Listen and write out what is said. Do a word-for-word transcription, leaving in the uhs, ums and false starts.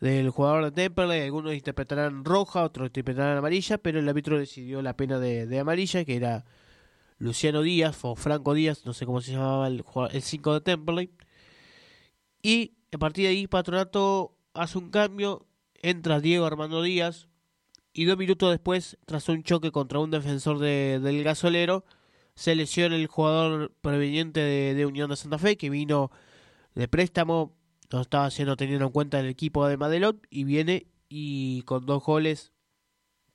del jugador de Temperley. Algunos interpretarán roja, otros interpretarán amarilla, pero el árbitro decidió la pena de, de amarilla, que era Luciano Díaz o Franco Díaz, no sé cómo se llamaba el el cinco de Temperley. Y a partir de ahí Patronato hace un cambio, entra Diego Armando Díaz y dos minutos después, tras un choque contra un defensor de, del Gasolero, se lesiona el jugador proveniente de, de Unión de Santa Fe, que vino de préstamo, no estaba siendo tenido en cuenta el equipo de Madelot, y viene y con dos goles